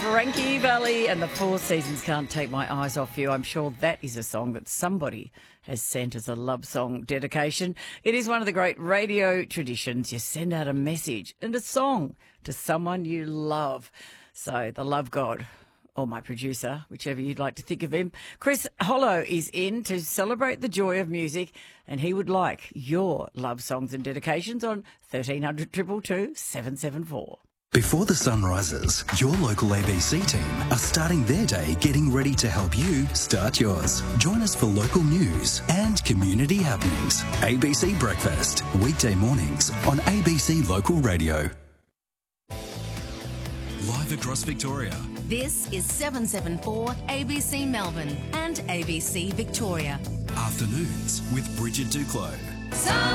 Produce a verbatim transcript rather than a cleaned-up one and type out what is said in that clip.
Frankie Valli and the Four Seasons, Can't Take My Eyes Off You. I'm sure that is a song that somebody has sent as a love song dedication. It is one of the great radio traditions. You send out a message and a song to someone you love. So the love god, or my producer, whichever you'd like to think of him, Chris Hollow is in to celebrate the joy of music, and he would like your love songs and dedications on thirteen hundred, two two two, seven seven four. Before the sun rises, your local A B C team are starting their day getting ready to help you start yours. Join us for local news and community happenings. A B C Breakfast, weekday mornings on A B C Local Radio. Live across Victoria. This is seven seven four A B C Melbourne and A B C Victoria. Afternoons with Bridget Duclos. So